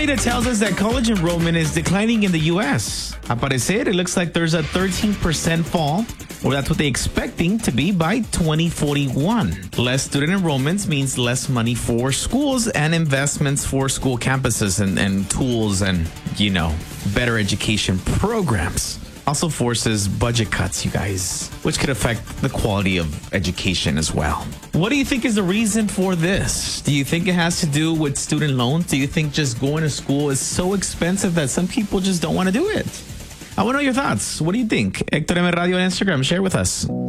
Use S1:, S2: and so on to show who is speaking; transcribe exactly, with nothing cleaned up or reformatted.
S1: data tells us that college enrollment is declining in the U S. Al parecer, it looks like there's a thirteen percent fall, or that's what they're expecting to be by twenty forty-one. Less student enrollments means less money for schools and investments for school campuses and, and tools and, you know, better education programs. Also forces budget cuts, you guys, which could affect the quality of education as well. What do you think is the reason for this? Do you think it has to do with student loans? Do you think just going to school is so expensive that some people just don't want to do it? I want to know your thoughts. What do you think? Hector M Radio on Instagram. Share with us.